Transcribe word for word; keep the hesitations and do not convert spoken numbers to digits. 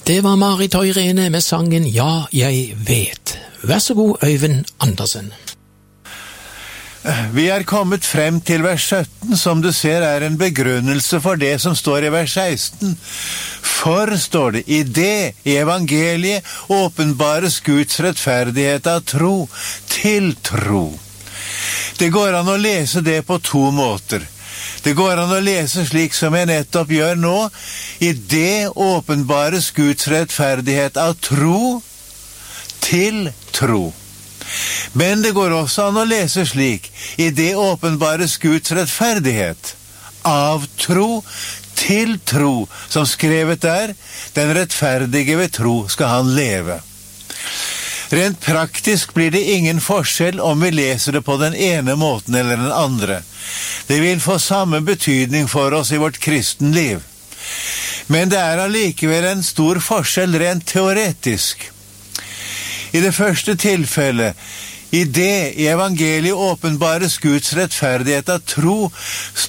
Det var Marit og Irene med sangen Ja, jeg vet. Vær så god, Øyvind Andersen. Vi er kommet frem til vers sytten, som du ser er en begrunnelse for det som står i vers seksten. For, står det, i det, i evangeliet, åpenbares Guds rettferdighet av tro til tro. Det går an å lese det på to måter. Det går an å lese slik som jeg nettopp gjør nå. I det åpenbares Guds rettferdighet av tro til tro. Men det går også an å lese slik. I det åpenbares Guds rettferdighet av tro til tro, som skrevet er, den rettferdige ved tro skal han leve. Rent praktisk blir det ingen forskjell om vi leser det på den ene måten eller den andre. Det vil få samme betydning for oss i vårt kristenliv. Men det er allikevel en stor forskjell rent teoretisk. I det første tilfellet, i det i evangeliet åpenbares Guds rettferdighet av tro,